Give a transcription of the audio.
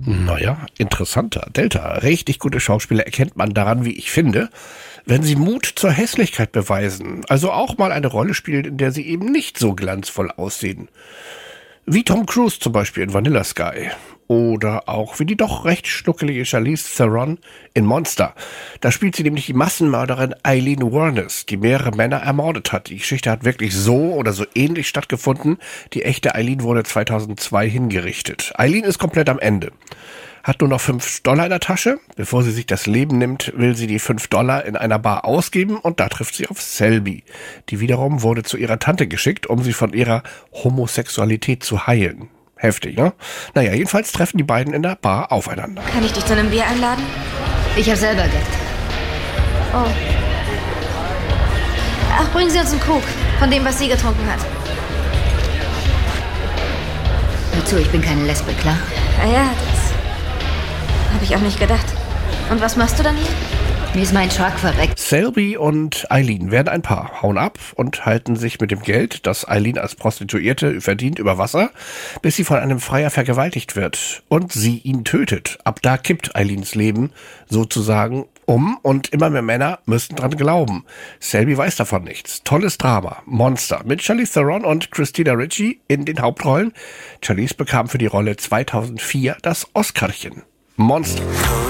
Naja, interessanter. Delta, richtig gute Schauspieler erkennt man daran, wie ich finde, wenn sie Mut zur Hässlichkeit beweisen, also auch mal eine Rolle spielen, in der sie eben nicht so glanzvoll aussehen. Wie Tom Cruise zum Beispiel in Vanilla Sky. Oder auch wie die doch recht schnuckelige Charlize Theron in Monster. Da spielt sie nämlich die Massenmörderin Eileen Wuornos, die mehrere Männer ermordet hat. Die Geschichte hat wirklich so oder so ähnlich stattgefunden. Die echte Eileen wurde 2002 hingerichtet. Eileen ist komplett am Ende. Hat nur noch $5 in der Tasche. Bevor sie sich das Leben nimmt, will sie die $5 in einer Bar ausgeben und da trifft sie auf Selby. Die wiederum wurde zu ihrer Tante geschickt, um sie von ihrer Homosexualität zu heilen. Heftig, ne? Naja, jedenfalls treffen die beiden in der Bar aufeinander. Kann ich dich zu einem Bier einladen? Ich habe selber Geld. Oh. Ach, bringen Sie uns einen Krug von dem, was sie getrunken hat. Hör zu, ich bin keine Lesbe, klar? Ja, das habe ich auch nicht gedacht. Und was machst du dann hier? Mir ist mein Truck verreckt. Selby und Eileen werden ein Paar, hauen ab und halten sich mit dem Geld, das Eileen als Prostituierte verdient, über Wasser, bis sie von einem Freier vergewaltigt wird und sie ihn tötet. Ab da kippt Eileens Leben sozusagen um und immer mehr Männer müssen dran glauben. Selby weiß davon nichts. Tolles Drama. Monster. Mit Charlize Theron und Christina Ricci in den Hauptrollen. Charlize bekam für die Rolle 2004 das Oscarchen. Monster.